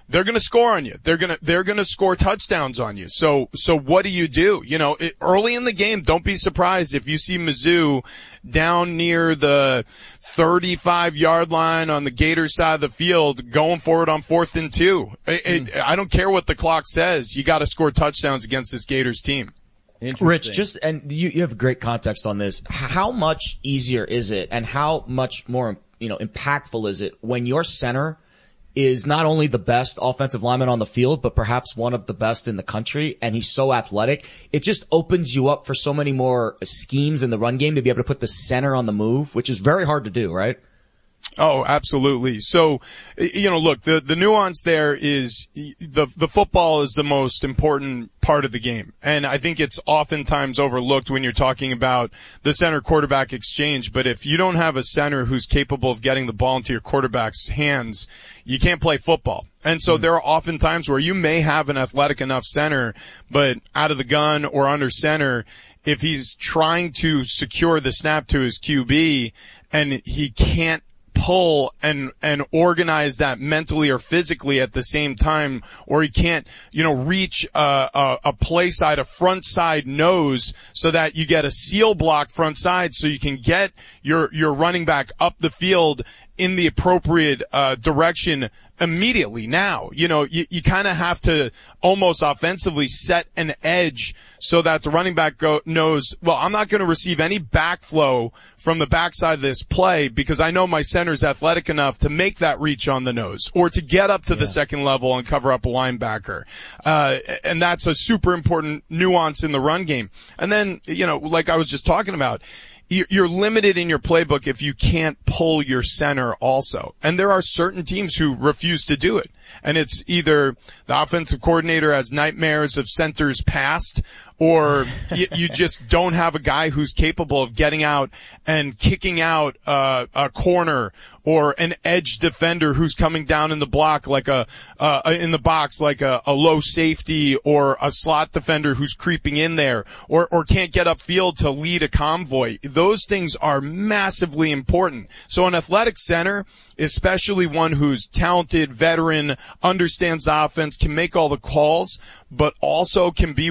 they're going to score on you. They're going to, they're going to score touchdowns on you. So, so what do you do? You know, it, early in the game, don't be surprised if you see Mizzou down near the thirty-five yard line on the Gators side of the field going forward on fourth and two. It, it, I don't care what the clock says. You got to score touchdowns against this Gators team. Rich, just, and you, you have great context on this. How much easier is it and how much more, you know, impactful is it when your center is not only the best offensive lineman on the field, but perhaps one of the best in the country, and he's so athletic? It just opens you up for so many more schemes in the run game to be able to put the center on the move, which is very hard to do, right? Oh, absolutely. So, you know, look, the, the nuance there is the, the football is the most important part of the game. And I think it's oftentimes overlooked when you're talking about the center quarterback exchange. But if you don't have a center who's capable of getting the ball into your quarterback's hands, you can't play football. And so mm-hmm. there are often times where you may have an athletic enough center, but out of the gun or under center, if he's trying to secure the snap to his Q B and he can't pull and and organize that mentally or physically at the same time, or he can't, you know, reach a, a, a play side, a front side nose, so that you get a seal block front side, so you can get your your running back up the field in the appropriate uh direction immediately. Now, you know, you, you kind of have to almost offensively set an edge so that the running back go, knows, well, I'm not going to receive any backflow from the backside of this play because I know my center's athletic enough to make that reach on the nose or to get up to yeah. the second level and cover up a linebacker. Uh, and that's a super important nuance in the run game. And then, you know, like I was just talking about, you're limited in your playbook if you can't pull your center also. And there are certain teams who refuse to do it. And it's either the offensive coordinator has nightmares of centers past, or you, you just don't have a guy who's capable of getting out and kicking out uh, a corner or an edge defender who's coming down in the block like a uh, in the box like a, a low safety, or a slot defender who's creeping in there, or or can't get upfield to lead a convoy. Those things are massively important. So an athletic center, especially one who's talented, veteran, understands the offense, can make all the calls, but also can be